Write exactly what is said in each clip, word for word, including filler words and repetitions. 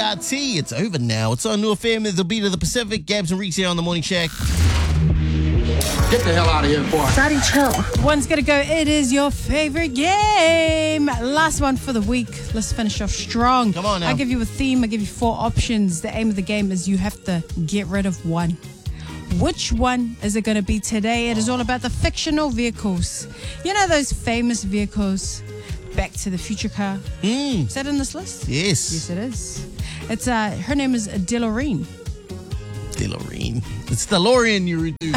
R T. It's over now. It's on New F M. It's the beat of the Pacific. Gabs and Reeks here on the Morning Shack. Get the hell out of here, boy. Daddy, chill. One's gonna go. It is your favorite game. Last one for the week. Let's finish off strong. Come on now. I give you a theme. I give you four options. The aim of the game is you have to get rid of one. Which one is it going to be today? It is all about the fictional vehicles. You know those famous vehicles? Back to the Future car. Mm. Is that in this list? Yes. Yes, it is. It's uh, her name is DeLorean. DeLorean. It's DeLorean, you dude.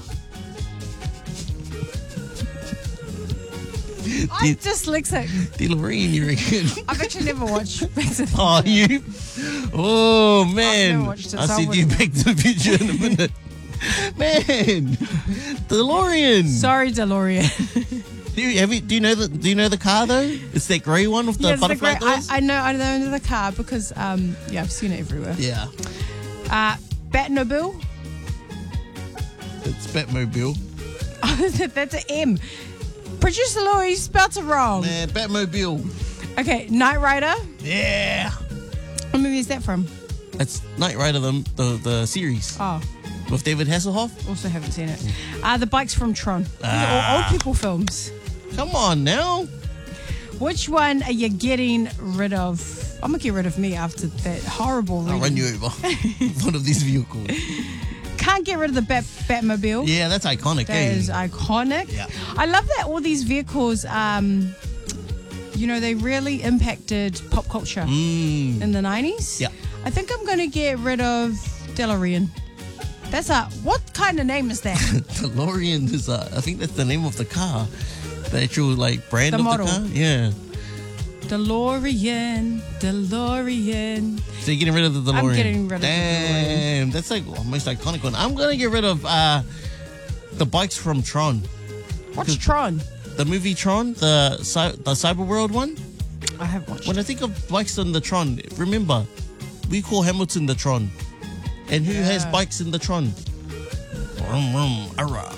I'm dyslexic. DeLorean, you reckon? I've actually never watched Back to the Future. Oh, you? Oh, man. never watched it, I'll so I see you wouldn't Back to the Future in a minute. Man, DeLorean. Sorry, DeLorean. Do you, have you, do you know the Do you know the car though? It's that grey one with the Yeah, it's the butterfly great- I, doors. I know, I know the car because um, yeah, I've seen it everywhere. Yeah, Uh, Batmobile. it's Batmobile. That's an M. Producer Louis spelled it wrong. Man, Batmobile. Okay, Knight Rider. Yeah, What movie is that from? it's Knight Rider the the, the series Oh, with David Hasselhoff. also haven't seen it. Uh, the Bikes from Tron. These are Ah. all old people films. Come on now. Which one are you getting rid of? I'm gonna get rid of me after that horrible I'll reading. run you over. One of these vehicles. Can't get rid of the Bat Batmobile. Yeah, that's iconic. That eh? is iconic. Yeah. I love that all these vehicles, um, you know, they really impacted pop culture Mm. in the nineties. Yeah. I think I'm going to get rid of DeLorean. That's a, what kind of name is that? DeLorean is, uh, I think that's the name of the car. The actual, like, brand The of model. the car. Yeah. DeLorean, DeLorean. So you're getting rid of the DeLorean? I'm getting rid of the Damn, that's like the most iconic one. I'm going to get rid of uh, the bikes from Tron. What's Tron? The movie Tron, the, cy- the Cyber World one. I haven't watched When I it. think of bikes on the Tron, remember, we call Hamilton the Tron. And who has Yeah. bikes in the Tron? Vroom, vroom, arrah.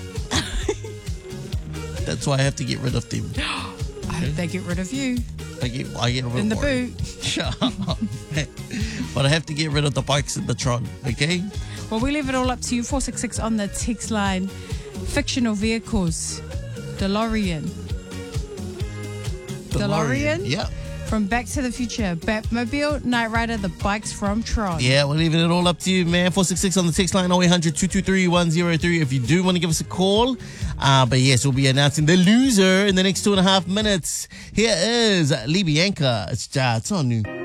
That's why I have to get rid of them. I hope they get rid of you I get, I get a bit in the worried. boot. Shut up. But I have to get rid of the bikes in the Tron, okay? Well, we leave it all up to you. four six six on the text line. Fictional vehicles. DeLorean. DeLorean? Yeah. From Back to the Future. Batmobile, Knight Rider, the bikes from Tron. Yeah, we're leaving it all up to you, man. four six six on the text line, oh eight hundred, two two three, one oh three if you do want to give us a call. Uh, but yes, we'll be announcing the loser in the next two and a half minutes. Here is Lee Bianca. It's Ja. It's on you.